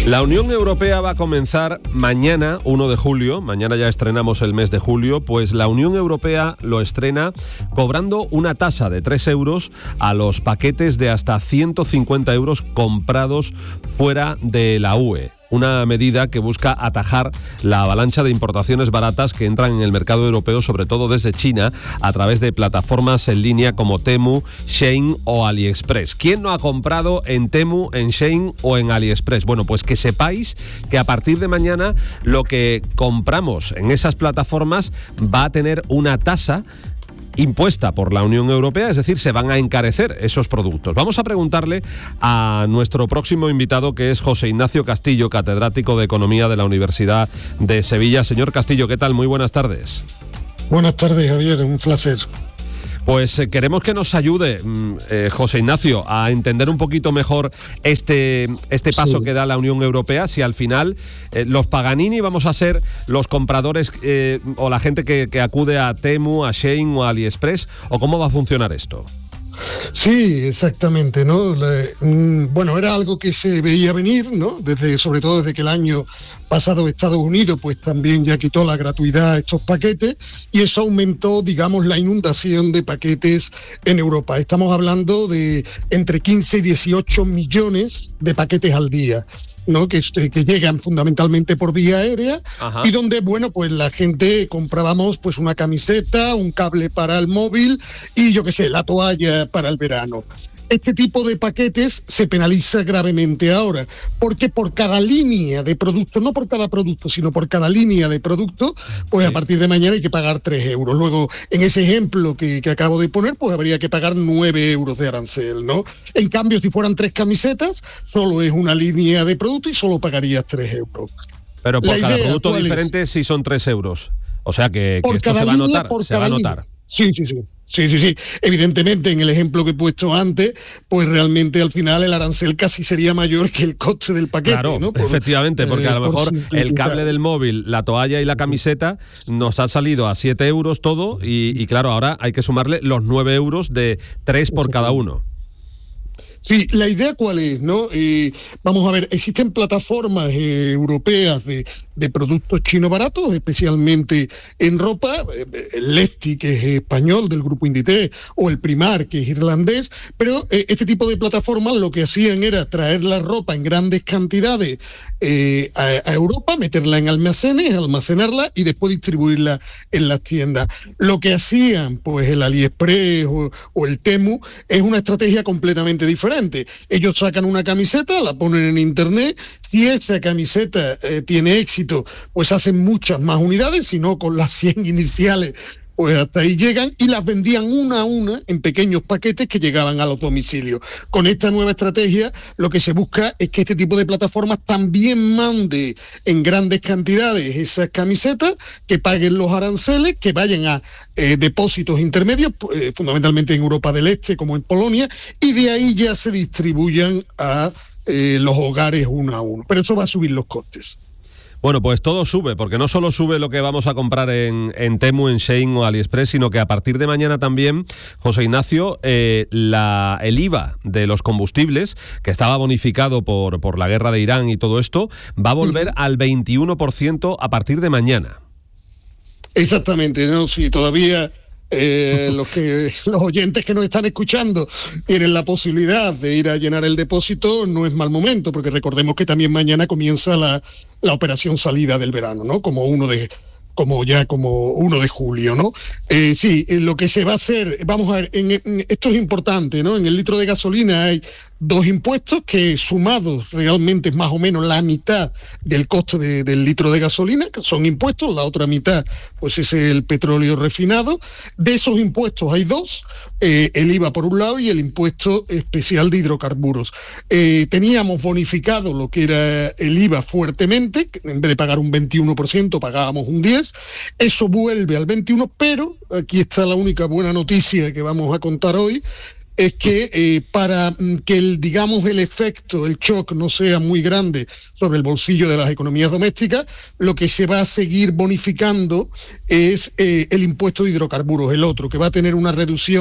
La Unión Europea va a comenzar mañana, 1 de julio, mañana ya estrenamos el mes de julio, pues la Unión Europea lo estrena cobrando una tasa de 3 euros a los paquetes de hasta 150 euros comprados fuera de la UE. Una medida que busca atajar la avalancha de importaciones baratas que entran en el mercado europeo, sobre todo desde China, a través de plataformas en línea como Temu, Shein o AliExpress. ¿Quién no ha comprado en Temu, en Shein o en AliExpress? Bueno, pues que sepáis que a partir de mañana lo que compramos en esas plataformas va a tener una tasa impuesta por la Unión Europea, es decir, se van a encarecer esos productos. Vamos a preguntarle a nuestro próximo invitado, que es José Ignacio Castillo, catedrático de Economía de la Universidad de Sevilla. Señor Castillo, ¿qué tal? Muy buenas tardes. Buenas tardes, Javier, un placer. Pues queremos que nos ayude, José Ignacio, a entender un poquito mejor este paso que da la Unión Europea, si al final los Paganini vamos a ser los compradores o la gente que acude a Temu, a Shein o a AliExpress, o cómo va a funcionar esto. Sí, exactamente, ¿no? Bueno, era algo que se veía venir, ¿no? Sobre todo desde que el año pasado Estados Unidos pues también ya quitó la gratuidad a estos paquetes, y eso aumentó, digamos, la inundación de paquetes en Europa. Estamos hablando de entre 15 y 18 millones de paquetes al día, ¿no? Que llegan fundamentalmente por vía aérea. Ajá. Y donde, bueno, pues la gente comprábamos pues una camiseta, un cable para el móvil y yo qué sé, la toalla para el verano. Este tipo de paquetes se penaliza gravemente ahora, porque por cada línea de producto, no por cada producto, sino por cada línea de producto, pues a partir de mañana hay que pagar 3 euros. Luego, en ese ejemplo que acabo de poner, pues habría que pagar 9 euros de arancel, ¿no? En cambio, si fueran 3 camisetas, solo es una línea de producto y solo pagarías 3 euros. Pero por cada producto diferente sí son 3 euros. O sea que esto se va a notar, se va a notar. Sí. Evidentemente, en el ejemplo que he puesto antes, pues realmente al final el arancel casi sería mayor que el coste del paquete, claro, ¿no? Efectivamente, porque a lo mejor el cable del móvil, la toalla y la camiseta nos ha salido a 7 euros todo y claro, ahora hay que sumarle los 9 euros de 3 por cada uno. Sí, la idea cuál es, ¿no? Vamos a ver, existen plataformas europeas de productos chinos baratos, especialmente en ropa, el Lefty, que es español, del grupo Inditex, o el Primark, que es irlandés, pero este tipo de plataformas lo que hacían era traer la ropa en grandes cantidades a Europa, meterla en almacenes, almacenarla y después distribuirla en las tiendas. Lo que hacían, pues el AliExpress o el Temu, es una estrategia completamente diferente. Ellos sacan una camiseta, la ponen en internet, si esa camiseta tiene éxito, pues hacen muchas más unidades, si no con las 100 iniciales, pues hasta ahí llegan, y las vendían una a una en pequeños paquetes que llegaban a los domicilios. Con esta nueva estrategia, lo que se busca es que este tipo de plataformas también mande en grandes cantidades esas camisetas, que paguen los aranceles, que vayan a depósitos intermedios, fundamentalmente en Europa del Este, como en Polonia, y de ahí ya se distribuyan a los hogares uno a uno. Pero eso va a subir los costes. Bueno, pues todo sube, porque no solo sube lo que vamos a comprar en Temu, en Shein o AliExpress, sino que a partir de mañana también, José Ignacio, el IVA de los combustibles, que estaba bonificado por la guerra de Irán y todo esto, va a volver al 21% a partir de mañana. Exactamente, ¿no? Sí, todavía los oyentes que nos están escuchando tienen la posibilidad de ir a llenar el depósito, no es mal momento, porque recordemos que también mañana comienza la operación salida del verano, ¿no? Como 1 de julio, ¿no? Sí, lo que se va a hacer, vamos a ver, esto es importante, ¿no? En el litro de gasolina hay 2 impuestos que sumados realmente es más o menos la mitad del coste del litro de gasolina, que son impuestos, la otra mitad pues es el petróleo refinado. De esos impuestos hay 2, el IVA por un lado y el impuesto especial de hidrocarburos. Teníamos bonificado lo que era el IVA fuertemente, en vez de pagar un 21% pagábamos un 10%, eso vuelve al 21%, pero aquí está la única buena noticia que vamos a contar hoy, es que para que el efecto, el shock no sea muy grande sobre el bolsillo de las economías domésticas, lo que se va a seguir bonificando es el impuesto de hidrocarburos, el otro, que va a tener una reducción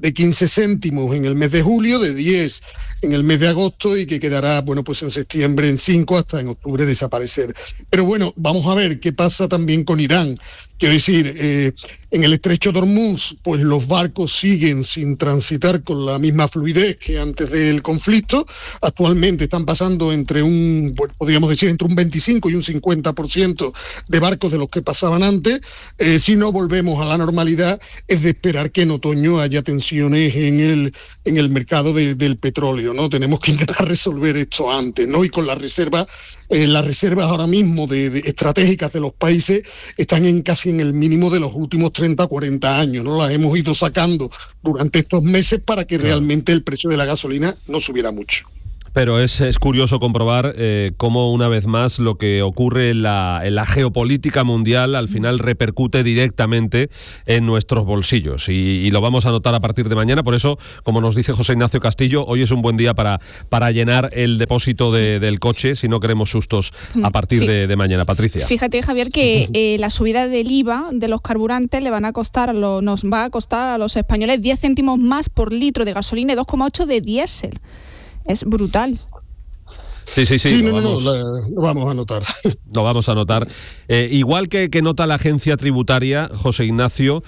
de 15 céntimos en el mes de julio, de 10 en el mes de agosto y que quedará, bueno, pues en septiembre en 5 hasta en octubre desaparecer. Pero bueno, vamos a ver qué pasa también con Irán. Quiero decir, en el estrecho de Hormuz, pues los barcos siguen sin transitar con la misma fluidez que antes del conflicto. Actualmente están pasando podríamos decir, entre un 25 y un 50% de barcos de los que pasaban antes. Si no volvemos a la normalidad, es de esperar que en otoño haya tensiones en el mercado del petróleo, ¿no? Tenemos que intentar resolver esto antes, ¿no? Y con las reservas ahora mismo estratégicas de los países están casi en el mínimo de los últimos 30 o 40 años, ¿no? Las hemos ido sacando durante estos meses para que realmente el precio de la gasolina no subiera mucho. Pero es curioso comprobar cómo una vez más lo que ocurre en la geopolítica mundial al final repercute directamente en nuestros bolsillos y lo vamos a notar a partir de mañana. Por eso, como nos dice José Ignacio Castillo, hoy es un buen día para llenar el depósito del coche si no queremos sustos a partir de mañana. Patricia. Fíjate, Javier, que la subida del IVA de los carburantes nos va a costar a los españoles 10 céntimos más por litro de gasolina y 2,8 de diésel. Es brutal. Sí, lo vamos a notar. Lo vamos a notar. Igual que nota la agencia tributaria, José Ignacio,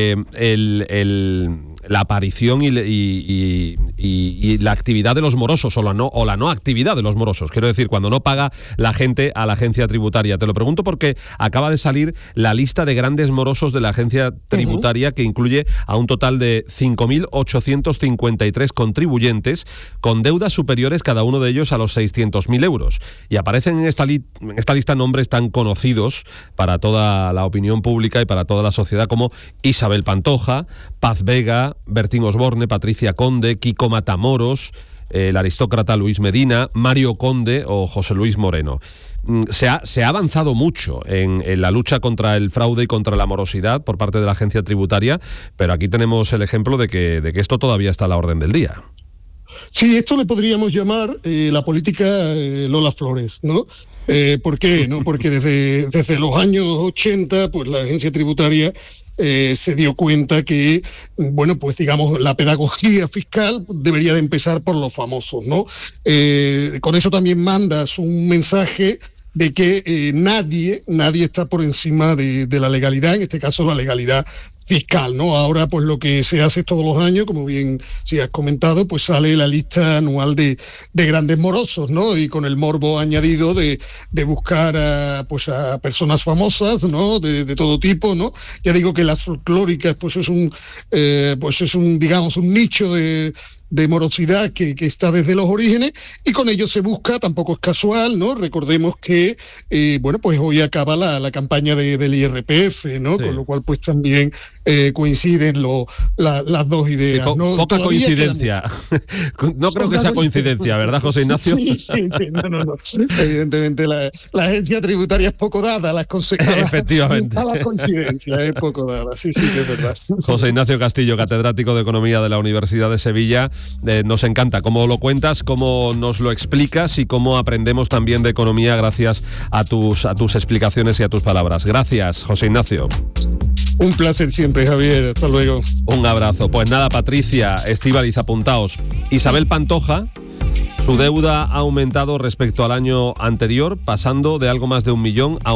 la aparición y la actividad de los morosos o la no actividad de los morosos. Quiero decir, cuando no paga la gente a la agencia tributaria. Te lo pregunto porque acaba de salir la lista de grandes morosos de la agencia tributaria que incluye a un total de 5.853 contribuyentes con deudas superiores cada uno de ellos a los 600.000 euros. Y aparecen en esta lista nombres tan conocidos para toda la opinión pública y para toda la sociedad como Isabel Pantoja, Paz Vega, Bertín Osborne, Patricia Conde, Kiko Matamoros, el aristócrata Luis Medina, Mario Conde o José Luis Moreno. Se ha avanzado mucho en la lucha contra el fraude y contra la morosidad por parte de la agencia tributaria, pero aquí tenemos el ejemplo de que esto todavía está a la orden del día. Sí, esto le podríamos llamar la política Lola Flores, ¿no? ¿Por qué? ¿No? Porque desde los años 80, pues la agencia tributaria se dio cuenta que, bueno, pues digamos, la pedagogía fiscal debería de empezar por los famosos, ¿no? Con eso también mandas un mensaje de que nadie está por encima de la legalidad, en este caso la legalidad fiscal, ¿no? Ahora, pues lo que se hace todos los años, como bien sí has comentado, pues sale la lista anual de grandes morosos, ¿no? Y con el morbo añadido de buscar a personas famosas, ¿no? De todo tipo, ¿no? Ya digo que las folclóricas, pues es un digamos, un nicho de morosidad que está desde los orígenes, y con ello se busca, tampoco es casual, ¿no? Recordemos que, pues hoy acaba la campaña del IRPF, ¿no? Sí. Con lo cual, pues también coinciden las dos ideas. Sí, ¿no? Poca coincidencia. No creo que sea coincidencia, ¿verdad, José Ignacio? Sí, no. Evidentemente la agencia tributaria es poco dada a las consecuencias. Efectivamente. A las coincidencias es poco dada, sí, es verdad. José Ignacio Castillo, catedrático de Economía de la Universidad de Sevilla. Nos encanta cómo lo cuentas, cómo nos lo explicas y cómo aprendemos también de economía gracias a tus explicaciones y a tus palabras. Gracias, José Ignacio. Un placer siempre, Javier. Hasta luego. Un abrazo. Pues nada, Patricia, Estíbaliz, apuntaos. Isabel Pantoja, su deuda ha aumentado respecto al año anterior, pasando de algo más de 1 millón a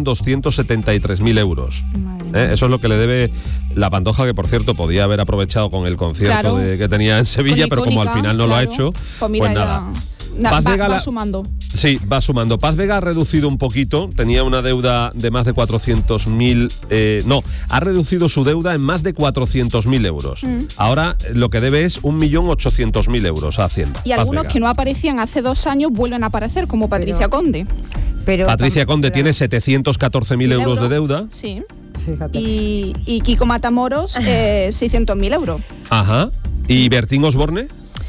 1.273.000 euros. Eso es lo que le debe la Pantoja, que por cierto podía haber aprovechado con el concierto que tenía en Sevilla, pero como al final no lo ha hecho, pues nada. Paz Vega va sumando. Sí, va sumando. Paz Vega ha reducido un poquito, tenía una deuda de más de 400.000... ha reducido su deuda en más de 400.000 euros. Ahora lo que debe es 1.800.000 euros a Hacienda. Y algunos que no aparecían hace 2 años vuelven a aparecer, como Patricia Conde. Patricia Conde tiene 714.000 euros de deuda. Sí. Fíjate. Y Kiko Matamoros, 600.000 euros. Ajá. ¿Y Bertín Osborne?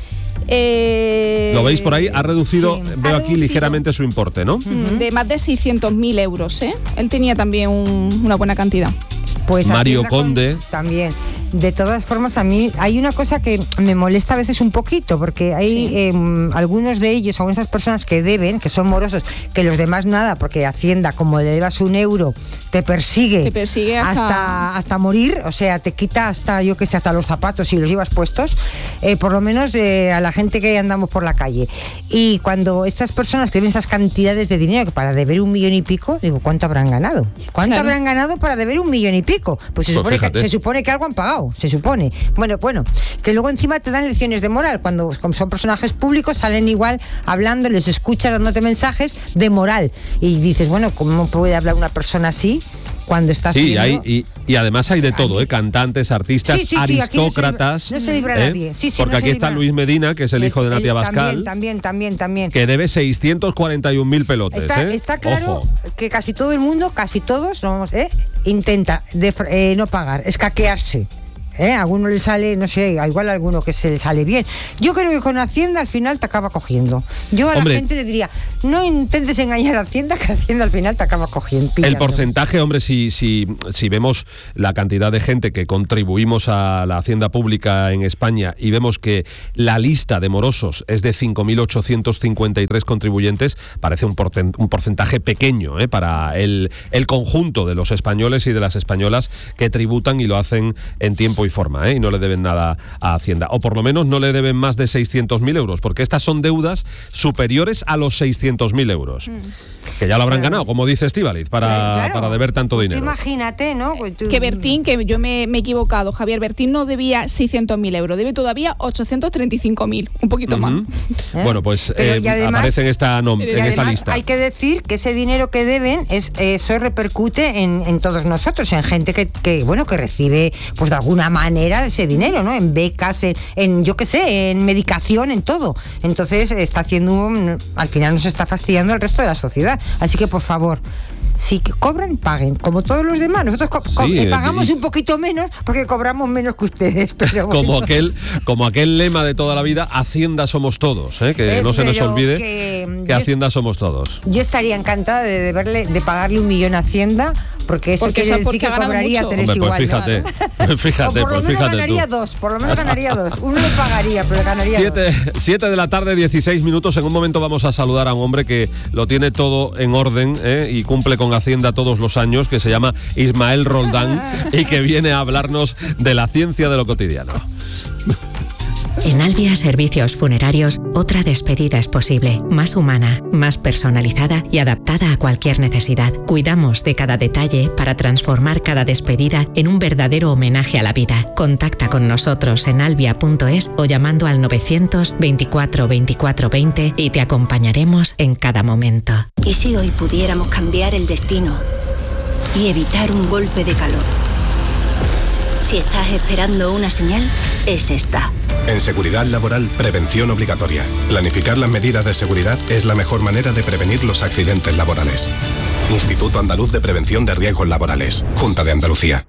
¿Lo veis por ahí? Ha reducido, veo aquí ligeramente su importe, ¿no? De más de 600.000 euros, ¿eh? Él tenía también una buena cantidad. Pues Mario Conde. También. De todas formas, a mí hay una cosa que me molesta a veces un poquito, porque hay algunos de ellos, algunas de esas personas que deben, que son morosos, que los demás nada, porque Hacienda, como le debas €1, te persigue hasta morir, o sea, te quita hasta, yo que sé, hasta los zapatos si los llevas puestos, por lo menos a la gente que andamos por la calle. Y cuando estas personas que deben esas cantidades de dinero, que para deber 1 millón y pico, digo, ¿cuánto habrán ganado? ¿Cuánto habrán ganado para deber 1 millón y pico? Pues se supone que algo han pagado. Se supone. Bueno, que luego encima te dan lecciones de moral. Cuando son personajes públicos salen igual hablando, les escuchas dándote mensajes de moral. Y dices, bueno, ¿cómo puede hablar una persona así cuando está haciendo? Y además hay de todo, cantantes, artistas, aristócratas. No se libra nadie. Porque aquí está Luis Medina, que es el hijo de Natia Bascal. También. Que debe 641.000 pelotes. Está claro que casi todo el mundo, casi todos, intenta no pagar, escaquearse. A alguno le sale, no sé, igual a alguno que se le sale bien. Yo creo que con Hacienda al final te acaba cogiendo. Yo a la gente le diría, no intentes engañar a Hacienda, que Hacienda al final te acaba cogiendo. El porcentaje, hombre, si vemos la cantidad de gente que contribuimos a la Hacienda Pública en España y vemos que la lista de morosos es de 5.853 contribuyentes, parece un porcentaje pequeño para el conjunto de los españoles y de las españolas que tributan y lo hacen en tiempo y forma, y no le deben nada a Hacienda, o por lo menos no le deben más de 600.000 euros, porque estas son deudas superiores a los 600.000 euros, que ya lo habrán ganado, como dice Estíbaliz, para deber tanto dinero. Imagínate, ¿no? Que Bertín, que yo me he equivocado, Javier, Bertín no debía 600.000 euros, debe todavía 835.000, un poquito más. Bueno, pues además, aparece en esta lista. Hay que decir que ese dinero que deben, eso repercute en todos nosotros, en gente que recibe, pues de alguna manera ese dinero, ¿no? En becas, en yo qué sé, en medicación, en todo. Entonces está haciendo, al final nos está fastidiando al resto de la sociedad. Así que, por favor, si cobran, paguen, como todos los demás. Nosotros pagamos un poquito menos porque cobramos menos que ustedes. Pero bueno. como aquel lema de toda la vida, Hacienda somos todos, que no se nos olvide que Hacienda somos todos. Yo estaría encantada de pagarle 1 millón a Hacienda, porque eso quiere decir que cobraría mucho. 3 igual. Pues fíjate. O por lo menos ganaría 2, Uno lo pagaría, pero ganaría 2. 7 de la tarde, 16 minutos. En un momento vamos a saludar a un hombre que lo tiene todo en orden y cumple con Hacienda todos los años, que se llama Ismael Roldán y que viene a hablarnos de la ciencia de lo cotidiano. En Albia Servicios Funerarios, otra despedida es posible, más humana, más personalizada y adaptada a cualquier necesidad. Cuidamos de cada detalle para transformar cada despedida en un verdadero homenaje a la vida. Contacta con nosotros en albia.es o llamando al 900 24 24 20 y te acompañaremos en cada momento. ¿Y si hoy pudiéramos cambiar el destino y evitar un golpe de calor? Si estás esperando una señal, es esta. En seguridad laboral, prevención obligatoria. Planificar las medidas de seguridad es la mejor manera de prevenir los accidentes laborales. Instituto Andaluz de Prevención de Riesgos Laborales. Junta de Andalucía.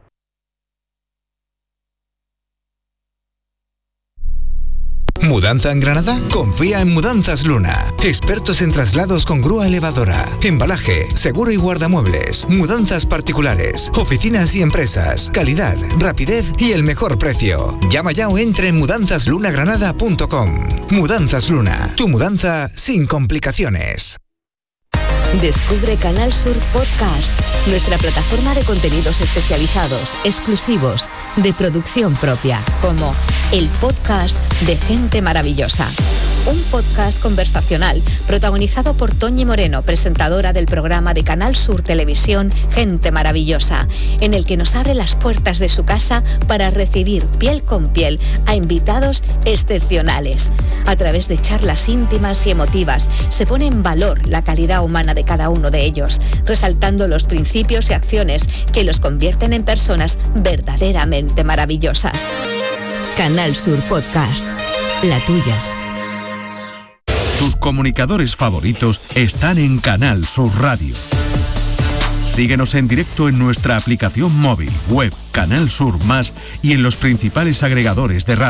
¿Mudanza en Granada? Confía en Mudanzas Luna. Expertos en traslados con grúa elevadora, embalaje, seguro y guardamuebles, mudanzas particulares, oficinas y empresas, calidad, rapidez y el mejor precio. Llama ya o entra en mudanzaslunagranada.com. Mudanzas Luna, tu mudanza sin complicaciones. Descubre Canal Sur Podcast, nuestra plataforma de contenidos especializados, exclusivos, de producción propia, como el podcast de Gente Maravillosa. Un podcast conversacional protagonizado por Toñi Moreno, presentadora del programa de Canal Sur Televisión Gente Maravillosa, en el que nos abre las puertas de su casa para recibir piel con piel a invitados excepcionales. A través de charlas íntimas y emotivas se pone en valor la calidad humana de cada uno de ellos, resaltando los principios y acciones que los convierten en personas verdaderamente maravillosas. Canal Sur Podcast, la tuya. Tus comunicadores favoritos están en Canal Sur Radio. Síguenos en directo en nuestra aplicación móvil, web, Canal Sur Más y en los principales agregadores de radio.